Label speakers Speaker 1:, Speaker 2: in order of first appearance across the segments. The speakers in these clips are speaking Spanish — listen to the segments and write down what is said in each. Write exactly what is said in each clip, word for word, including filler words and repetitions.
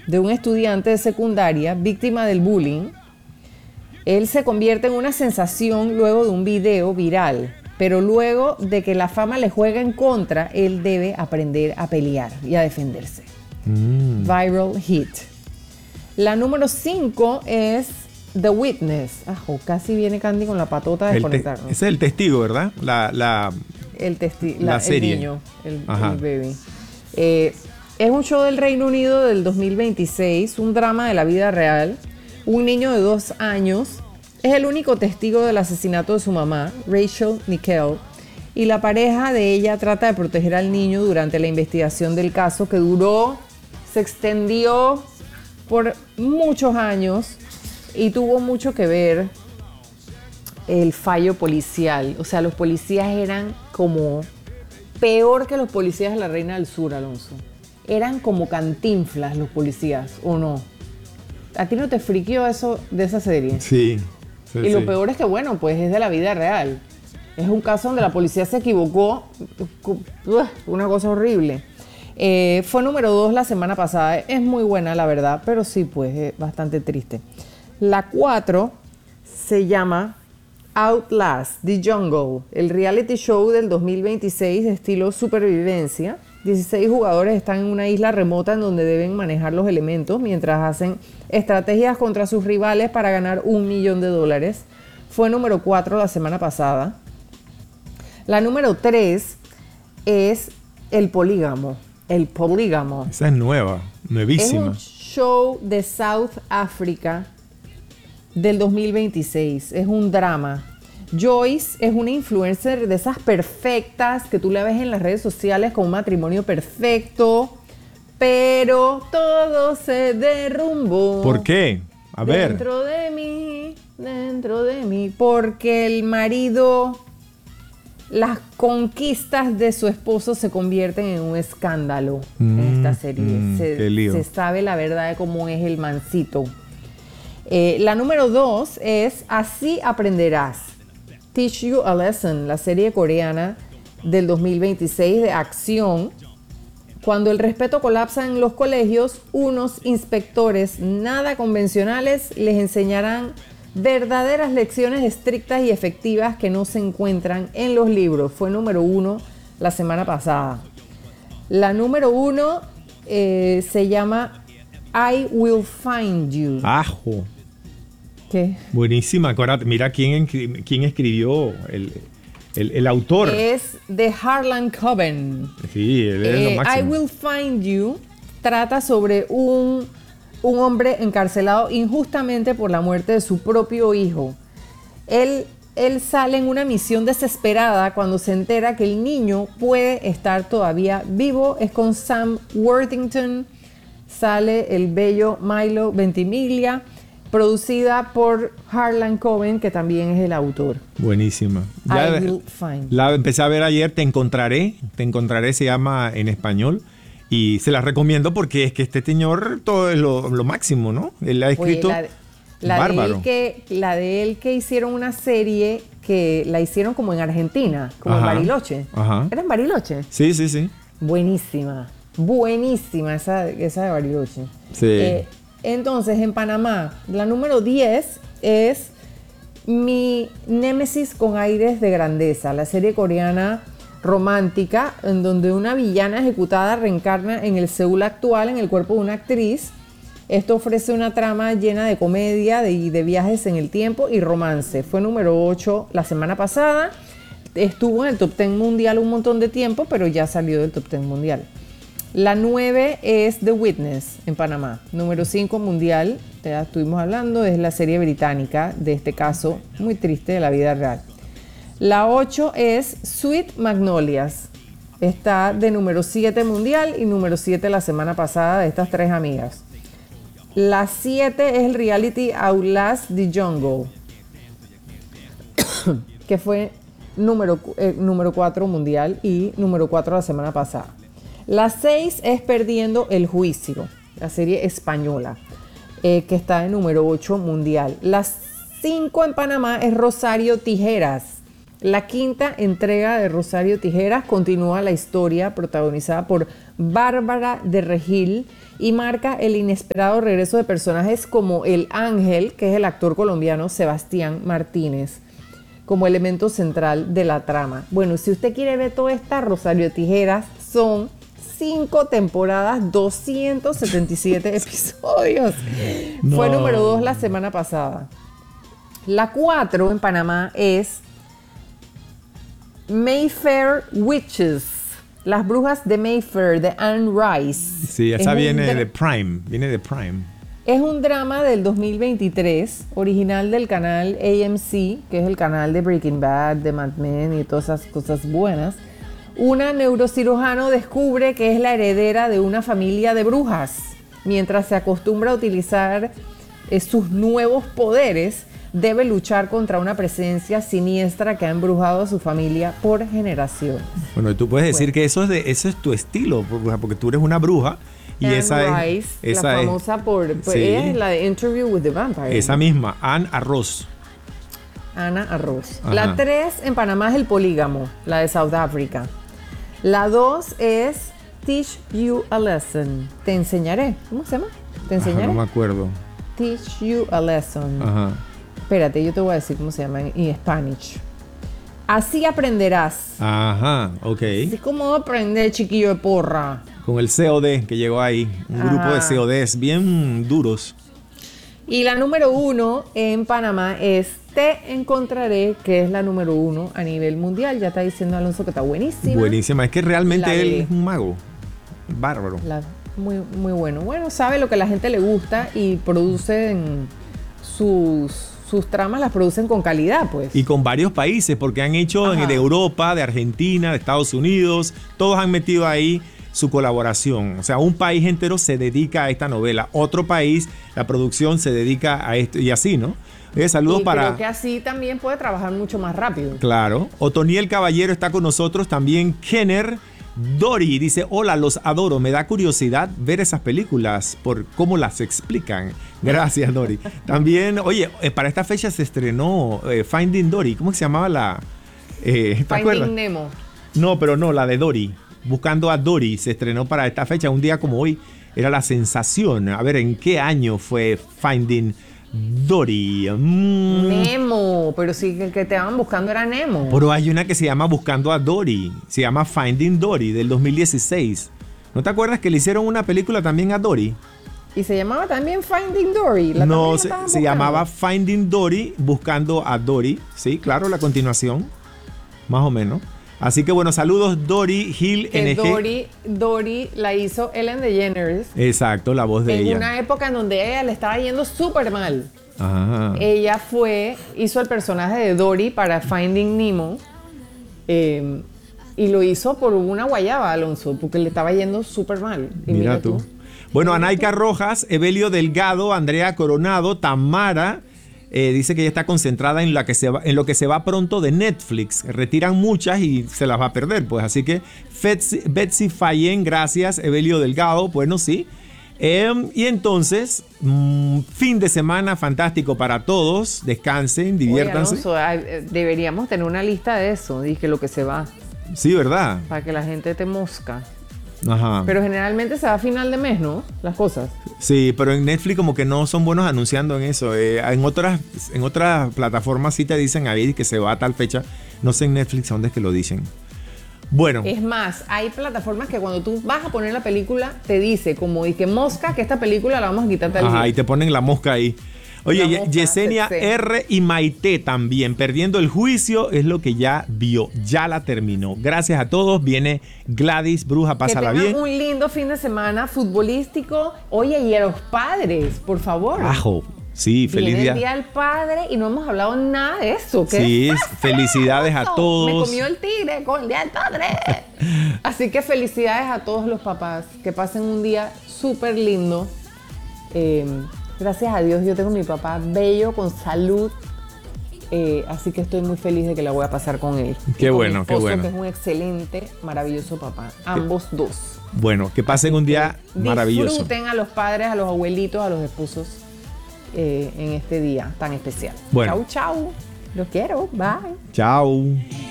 Speaker 1: de un estudiante de secundaria víctima del bullying. Él se convierte en una sensación luego de un video viral, pero luego de que la fama le juega en contra, él debe aprender a pelear y a defenderse. Mm. Viral hit. La número cinco es The Witness. Ajo, casi viene Candy con la patota de desconectarnos.
Speaker 2: Te- ese es el testigo, ¿verdad? La, la,
Speaker 1: el, testi-
Speaker 2: la
Speaker 1: la
Speaker 2: serie.
Speaker 1: El niño, el, el baby. Eh, es un show del Reino Unido del dos mil veintiséis, un drama de la vida real. Un niño de dos años es el único testigo del asesinato de su mamá, Rachel Nickell, y la pareja de ella trata de proteger al niño durante la investigación del caso, que duró, se extendió por muchos años y tuvo mucho que ver el fallo policial. O sea, los policías eran como peor que los policías de la Reina del Sur, Alonso. Eran como Cantinflas los policías, ¿o no? ¿A ti no te friqueó eso de esa serie?
Speaker 2: Sí. sí
Speaker 1: y lo
Speaker 2: sí.
Speaker 1: peor es que, bueno, pues es de la vida real. Es un caso donde la policía se equivocó. Una cosa horrible. Eh, fue número dos la semana pasada. Es muy buena, la verdad, pero sí, pues, es bastante triste. La cuatro se llama Outlast The Jungle, el reality show del dos mil veintiséis de estilo supervivencia. dieciséis jugadores están en una isla remota en donde deben manejar los elementos mientras hacen estrategias contra sus rivales para ganar un millón de dólares. Fue número cuatro la semana pasada. La número tres es El Polígamo. El Polígamo.
Speaker 2: Esa es nueva, nuevísima.
Speaker 1: Es un show de South Africa del dos mil veintiséis. Es un drama. Joyce es una influencer de esas perfectas que tú la ves en las redes sociales con un matrimonio perfecto, pero todo se derrumbó.
Speaker 2: ¿Por qué? A ver.
Speaker 1: Dentro de mí, dentro de mí. Porque el marido, las conquistas de su esposo se convierten en un escándalo mm, en esta serie.
Speaker 2: Mm,
Speaker 1: se,
Speaker 2: qué lío.
Speaker 1: se sabe la verdad de cómo es el mancito. Eh, la número dos es Así Aprenderás. Teach You a Lesson, la serie coreana del dos mil veintiséis de acción. Cuando el respeto colapsa en los colegios, unos inspectores nada convencionales les enseñarán verdaderas lecciones estrictas y efectivas que no se encuentran en los libros. Fue número uno la semana pasada. La número uno eh, se llama I Will Find You.
Speaker 2: ¡Ajo!
Speaker 1: ¿Qué?
Speaker 2: Buenísima. Acuérdate, mira quién, quién escribió el, el, el autor.
Speaker 1: Es de Harlan Coben.
Speaker 2: Sí, él es
Speaker 1: eh,
Speaker 2: lo máximo.
Speaker 1: I Will Find You trata sobre un, un hombre encarcelado injustamente por la muerte de su propio hijo. Él, él sale en una misión desesperada cuando se entera que el niño puede estar todavía vivo. Es con Sam Worthington. Sale el bello Milo Ventimiglia. Producida por Harlan Coben, que también es el autor.
Speaker 2: Buenísima. Ya
Speaker 1: I Will Find.
Speaker 2: La empecé a ver ayer, Te Encontraré. Te Encontraré se llama en español. Y se la recomiendo porque es que este señor todo es lo, lo máximo, ¿no? Él ha escrito
Speaker 1: Oye, la, la
Speaker 2: bárbaro.
Speaker 1: De él que, la de él que hicieron una serie que la hicieron como en Argentina, como
Speaker 2: Ajá,
Speaker 1: en Bariloche.
Speaker 2: Ajá.
Speaker 1: ¿Era en Bariloche?
Speaker 2: Sí, sí, sí.
Speaker 1: Buenísima. Buenísima esa, esa de Bariloche.
Speaker 2: Sí.
Speaker 1: Eh, Entonces, en Panamá, la número diez es Mi Némesis con aires de grandeza, la serie coreana romántica en donde una villana ejecutada reencarna en el Seúl actual en el cuerpo de una actriz. Esto ofrece una trama llena de comedia y de, de viajes en el tiempo y romance. Fue número ocho la semana pasada. Estuvo en el top diez mundial un montón de tiempo, pero ya salió del top diez mundial. La nueve es The Witness en Panamá. Número cinco mundial, ya estuvimos hablando, es la serie británica de este caso muy triste de la vida real. La ocho es Sweet Magnolias. Está de número siete mundial y número siete la semana pasada de estas tres amigas. La siete es el reality Outlast The Jungle, que fue número, eh, número cuatro mundial y número cuatro la semana pasada. La seis es Perdiendo el Juicio, la serie española, eh, que está en número ocho mundial. La cinco en Panamá es Rosario Tijeras. La quinta entrega de Rosario Tijeras continúa la historia protagonizada por Bárbara de Regil y marca el inesperado regreso de personajes como el Ángel, que es el actor colombiano Sebastián Martínez, como elemento central de la trama. Bueno, si usted quiere ver toda esta Rosario Tijeras, son cinco temporadas, doscientos setenta y siete episodios. No. Fue número dos la semana pasada. La cuatro en Panamá es Mayfair Witches, las brujas de Mayfair, de Anne Rice.
Speaker 2: Sí, esa viene dra- de Prime, viene de Prime.
Speaker 1: Es un drama del dos mil veintitrés, original del canal A M C, que es el canal de Breaking Bad, de Mad Men y todas esas cosas buenas. Una neurocirujano descubre que es la heredera de una familia de brujas. Mientras se acostumbra a utilizar eh, sus nuevos poderes, debe luchar contra una presencia siniestra que ha embrujado a su familia por generaciones.
Speaker 2: Bueno, tú puedes decir bueno. que eso es, de, eso es tu estilo, porque tú eres una bruja. Y
Speaker 1: Anne
Speaker 2: esa
Speaker 1: Rice,
Speaker 2: es esa
Speaker 1: la famosa
Speaker 2: es,
Speaker 1: por, por sí. ella es la de Interview with the Vampire.
Speaker 2: Esa misma, Anne Arroz.
Speaker 1: Ana Arroz. Ajá. La tres en Panamá es El Polígamo, la de South Africa. La dos es Teach You a Lesson. Te enseñaré. ¿Cómo se llama? Te enseñaré.
Speaker 2: Ajá, no me acuerdo.
Speaker 1: Teach You a Lesson.
Speaker 2: Ajá.
Speaker 1: Espérate, yo te voy a decir cómo se llama en, en Spanish. Así aprenderás.
Speaker 2: Ajá, ok.
Speaker 1: Así como aprender, chiquillo de porra.
Speaker 2: Con el C O D que llegó ahí. Un Ajá. grupo de C O Ds bien duros.
Speaker 1: Y la número uno en Panamá es Te Encontraré, que es la número uno a nivel mundial. Ya está diciendo Alonso que está buenísima.
Speaker 2: Buenísima. Es que realmente él es un mago. Bárbaro.
Speaker 1: La, muy, muy bueno. Bueno, sabe lo que a la gente le gusta y producen sus... sus tramas las producen con calidad, pues.
Speaker 2: Y con varios países, porque han hecho Ajá. de Europa, de Argentina, de Estados Unidos, todos han metido ahí su colaboración. O sea, un país entero se dedica a esta novela, otro país, la producción se dedica a esto y así, ¿no? Oye, saludos
Speaker 1: y
Speaker 2: para...
Speaker 1: creo que así también puede trabajar mucho más rápido.
Speaker 2: Claro. Otoniel Caballero está con nosotros, también Kenner. Dory dice, hola, los adoro, me da curiosidad ver esas películas por cómo las explican. Gracias, Dory. También, oye, eh, para esta fecha se estrenó eh, Finding Dory. ¿Cómo se llamaba la...? Eh, ¿te
Speaker 1: Finding
Speaker 2: acuerdas?
Speaker 1: Nemo.
Speaker 2: No, pero no, la de Dory. Buscando a Dory se estrenó para esta fecha. Un día como hoy era la sensación. A ver, ¿en qué año fue Finding Dory? Mm.
Speaker 1: Nemo, pero sí que el que te estaban buscando era Nemo.
Speaker 2: Pero hay una que se llama Buscando a Dory. Se llama Finding Dory del dos mil dieciséis. ¿No te acuerdas que le hicieron una película también a Dory?
Speaker 1: Y se llamaba también Finding Dory.
Speaker 2: La no, se, se llamaba Finding Dory, Buscando a Dory. Sí, claro, la continuación. Más o menos. Así que bueno, saludos Dory Hill
Speaker 1: que
Speaker 2: N G.
Speaker 1: Dory, Dory la hizo Ellen DeGeneres.
Speaker 2: Exacto, la voz de
Speaker 1: en
Speaker 2: ella.
Speaker 1: En una época en donde a ella le estaba yendo súper mal.
Speaker 2: Ajá.
Speaker 1: Ella fue, hizo el personaje de Dory para Finding Nemo. Eh, y lo hizo por una guayaba, Alonso, porque le estaba yendo súper mal. Y
Speaker 2: mira, mira tú. tú. Bueno, mira Anaika tú. Rojas, Evelio Delgado, Andrea Coronado, Tamara. Eh, dice que ella está concentrada en, la que se va, en lo que se va pronto de Netflix. Retiran muchas y se las va a perder, pues. Así que Betsy, Betsy Fallen, gracias. Evelio Delgado, bueno, sí. Eh, y entonces, mmm, fin de semana fantástico para todos. Descansen, diviértanse.
Speaker 1: Oye, Alonso, deberíamos tener una lista de eso, dije lo que se va.
Speaker 2: Sí, ¿verdad?
Speaker 1: Para que la gente te mosca.
Speaker 2: Ajá.
Speaker 1: Pero generalmente se va a final de mes, ¿no? Las cosas.
Speaker 2: Sí, pero en Netflix como que no son buenos anunciando en eso. Eh, en otras en otras plataformas sí te dicen ahí que se va a tal fecha. No sé en Netflix dónde es que lo dicen. Bueno.
Speaker 1: Es más, hay plataformas que cuando tú vas a poner la película te dice como dice mosca que esta película la vamos a quitar tal día.
Speaker 2: Ajá, y te ponen la mosca ahí. Oye, Yesenia R y Maite también, perdiendo el juicio, es lo que ya vio, ya la terminó. Gracias a todos, viene Gladys, bruja, pásala bien.
Speaker 1: Que tengan un lindo fin de semana futbolístico. Oye, y a los padres, por favor.
Speaker 2: Ajo, sí, feliz
Speaker 1: viene
Speaker 2: día.
Speaker 1: el día del padre y no hemos hablado nada de eso. ¿Qué
Speaker 2: sí,
Speaker 1: pasa?
Speaker 2: Felicidades a todos.
Speaker 1: Me comió el tigre con el día del padre. Así que felicidades a todos los papás, que pasen un día súper lindo. Eh, Gracias a Dios yo tengo a mi papá bello, con salud, eh, así que estoy muy feliz de que la voy a pasar con él.
Speaker 2: Qué
Speaker 1: con
Speaker 2: bueno,
Speaker 1: mi esposo,
Speaker 2: qué bueno.
Speaker 1: Que es un excelente, maravilloso papá, ambos
Speaker 2: qué,
Speaker 1: dos.
Speaker 2: Bueno, que pasen un día maravilloso.
Speaker 1: Disfruten a los padres, a los abuelitos, a los esposos eh, en este día tan especial.
Speaker 2: Bueno.
Speaker 1: Chau, chau. Los quiero. Bye.
Speaker 2: Chao.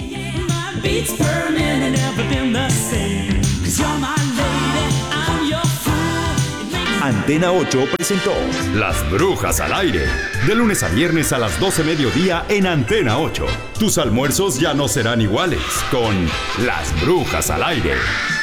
Speaker 3: Antena ocho presentó Las Brujas al Aire. De lunes a viernes a las doce mediodía en Antena ocho. Tus almuerzos ya no serán iguales con Las Brujas al Aire.